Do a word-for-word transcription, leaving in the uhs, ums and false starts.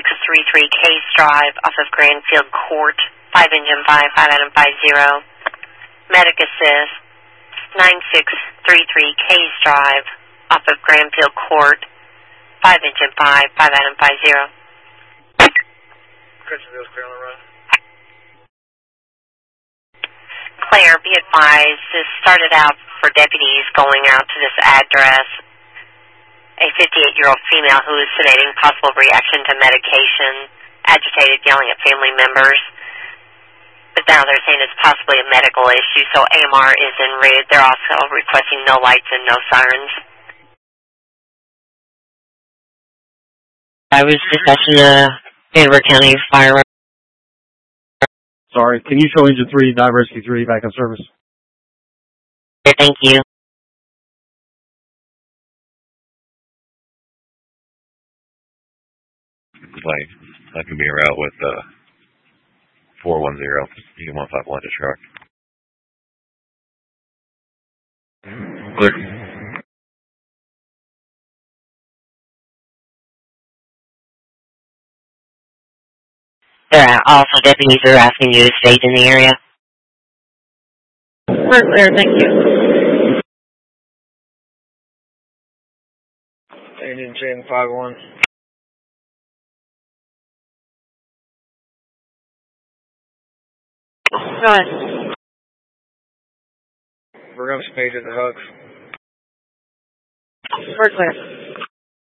six three three Case Drive off of Granfield Court, five engine five, five item five zero. Medic assist, nine six three three Case Drive off of Granfield Court, five engine five, five item five zero. Crescentville's clear on the run. Claire, be advised, this started out for deputies going out to this address. A fifty-eight-year-old female hallucinating, possible reaction to medication, agitated, yelling at family members. But now they're saying it's possibly a medical issue, so A M R is en route. They're also requesting no lights and no sirens. I was dispatching the Hanover County Fire. Sorry, can you show engine three, dive rescue three, back on service? Thank you. Like, that can be a route with uh, four one zero, E one five one to truck. Clear. There are also deputies are asking you to stay in the area. We're clear, thank you. Engine ten five one. Go ahead. We're going to page at the Hucks. We're clear.